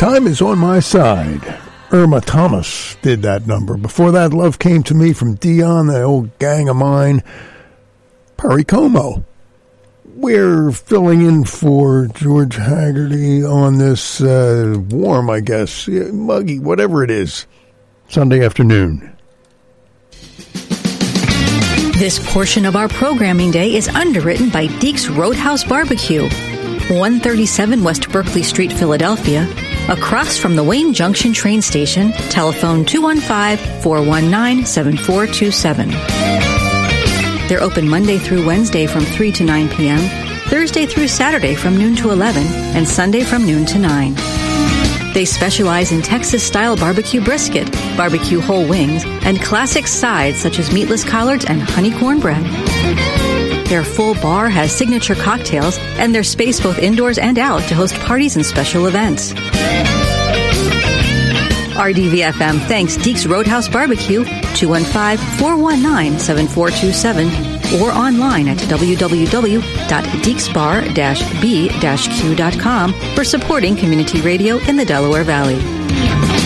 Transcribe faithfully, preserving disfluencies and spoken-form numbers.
Time is on my side. Irma Thomas did that number. Before that, Love Came to Me from Dion, the old gang of mine. Perry Como. We're filling in for George Haggerty on this uh, warm, I guess, muggy, whatever it is, Sunday afternoon. This portion of our programming day is underwritten by Deke's Roadhouse Barbecue, one thirty-seven West Berkeley Street, Philadelphia, across from the Wayne Junction train station. Telephone two one five, four one nine, seven four two seven. They're open Monday through Wednesday from three to nine p.m., Thursday through Saturday from noon to eleven, and Sunday from noon to nine. They specialize in Texas-style barbecue brisket, barbecue whole wings, and classic sides such as meatless collards and honey cornbread. Their full bar has signature cocktails, and there's space both indoors and out to host parties and special events. R D V F M thanks Deke's Roadhouse Barbecue, two one five, four one nine, seven four two seven, or online at w w w dot deeks bar dash b dash q dot com for supporting community radio in the Delaware Valley.